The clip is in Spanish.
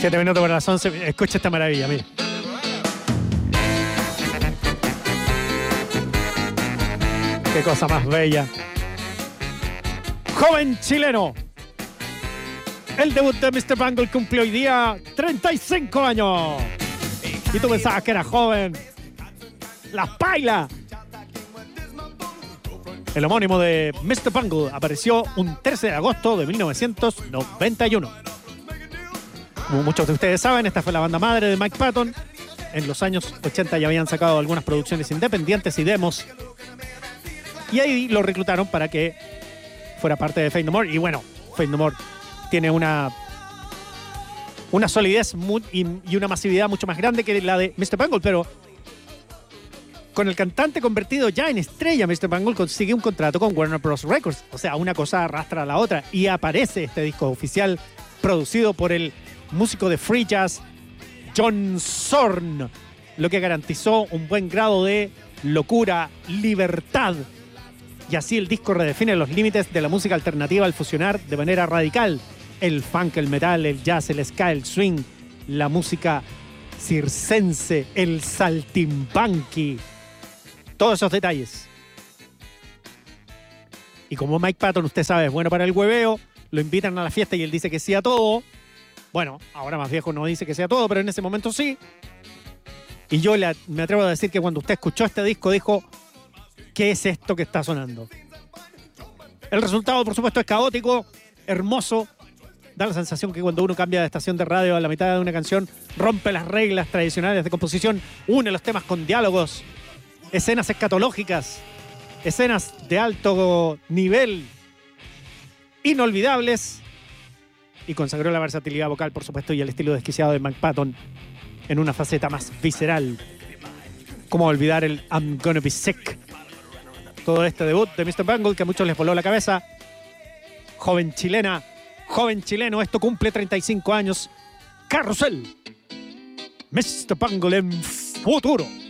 7 minutos para las 11. Escucha esta maravilla, mira. Qué cosa más bella. Joven chileno. El debut de Mr. Bungle cumplió hoy día 35 años. Y tú pensabas que era joven. ¡La paila! El homónimo de Mr. Bungle apareció un 13 de agosto de 1991. Como muchos de ustedes saben, esta fue la banda madre de Mike Patton. En los años 80 ya habían sacado algunas producciones independientes y demos. Y ahí lo reclutaron para que fuera parte de Faith No More. Y bueno, Faith No More tiene una solidez y una masividad mucho más grande que la de Mr. Bungle, pero con el cantante convertido ya en estrella, Mr. Bungle consigue un contrato con Warner Bros. Records. O sea, una cosa arrastra a la otra. Y aparece este disco oficial producido por el músico de free jazz John Zorn, lo que garantizó un buen grado de locura, libertad. Y así el disco redefine los límites de la música alternativa al fusionar de manera radical el funk, el metal, el jazz, el ska, el swing, la música circense, el saltimbanqui. Todos esos detalles. Y como Mike Patton, usted sabe, es bueno para el hueveo, lo invitan a la fiesta y él dice que sí a todo. Bueno, ahora más viejo no dice que sea todo, pero en ese momento sí. Y yo me atrevo a decir que cuando usted escuchó este disco dijo: ¿qué es esto que está sonando? El resultado, por supuesto, es caótico, hermoso. Da la sensación que cuando uno cambia de estación de radio a la mitad de una canción, rompe las reglas tradicionales de composición, une los temas con diálogos, escenas escatológicas, escenas de alto nivel, inolvidables, y consagró la versatilidad vocal, por supuesto, y el estilo desquiciado de Mike Patton en una faceta más visceral. ¿Cómo olvidar el I'm Gonna Be Sick? Todo este debut de Mr. Bungle que a muchos les voló la cabeza. Joven chilena, joven chileno, esto cumple 35 años. Carrusel. Mr. Bungle en futuro.